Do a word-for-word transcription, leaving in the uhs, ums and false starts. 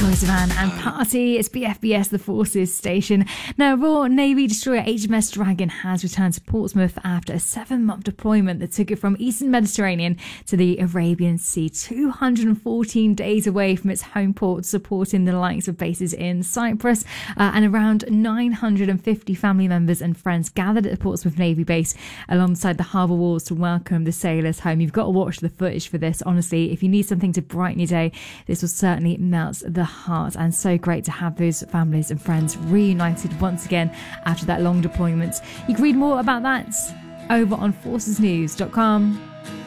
Troye Sivan and Party. It's B F B S, the Forces station. Now, Royal Navy destroyer H M S Dragon has returned to Portsmouth after a seven-month deployment that took it from Eastern Mediterranean to the Arabian Sea, two hundred fourteen days away from its home port, supporting the likes of bases in Cyprus. Uh, and around nine hundred fifty family members and friends gathered at the Portsmouth Navy base alongside the harbour walls to welcome the sailors home. You've got to watch the footage for this. Honestly, if you need something to brighten your day, this will certainly melt the heart, and so great to have those families and friends reunited once again after that long deployment. You can read more about that over on forces news dot com.